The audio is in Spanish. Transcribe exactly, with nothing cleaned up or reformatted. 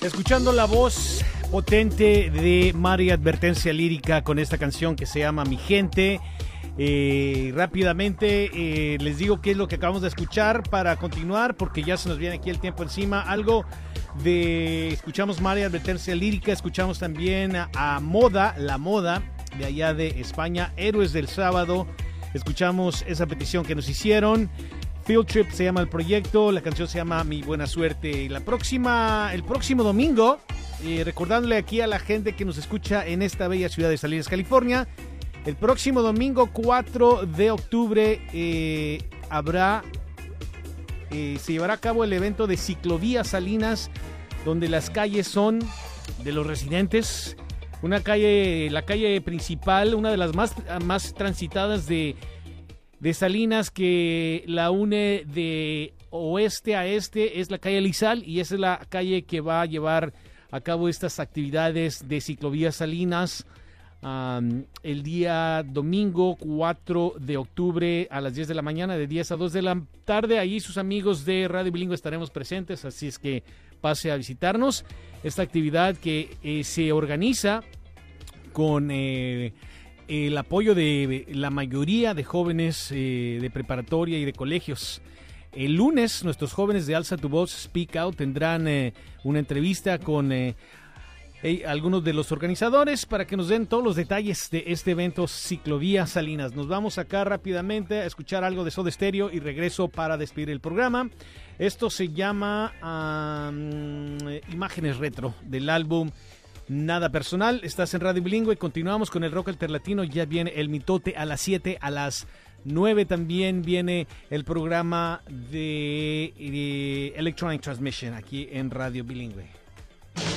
Escuchando la voz potente de Mari Advertencia Lírica con esta canción que se llama Mi Gente. Eh, rápidamente eh, les digo qué es lo que acabamos de escuchar para continuar, porque ya se nos viene aquí el tiempo encima. Algo de... Escuchamos Mari Advertencia Lírica, escuchamos también a, a Moda, La Moda, de allá de España, Héroes del Sábado. Escuchamos esa petición que nos hicieron. Field Trip se llama el proyecto, la canción se llama Mi Buena Suerte. Y la próxima, el próximo domingo, eh, recordándole aquí a la gente que nos escucha en esta bella ciudad de Salinas, California, el próximo domingo cuatro de octubre eh, habrá, eh, se llevará a cabo el evento de Ciclovía Salinas, donde las calles son de los residentes. Una calle, la calle principal, una de las más, más transitadas de de Salinas, que la une de oeste a este, es la calle Lizal, y esa es la calle que va a llevar a cabo estas actividades de Ciclovía Salinas um, el día domingo cuatro de octubre a las diez de la mañana, de diez a dos de la tarde. Ahí sus amigos de Radio Bilingüe estaremos presentes, así es que pase a visitarnos. Esta actividad que eh, se organiza con... Eh, el apoyo de la mayoría de jóvenes eh, de preparatoria y de colegios. El lunes, nuestros jóvenes de Alza tu Voz, Speak Out, tendrán eh, una entrevista con eh, eh, algunos de los organizadores para que nos den todos los detalles de este evento Ciclovía Salinas. Nos vamos acá rápidamente a escuchar algo de Soda Stereo y regreso para despedir el programa. Esto se llama um, Imágenes Retro, del álbum Nada Personal. Estás en Radio Bilingüe. Continuamos con el rock alterlatino. Ya viene el mitote a las siete. A las nueve también viene el programa de, de Electronic Transmission aquí en Radio Bilingüe.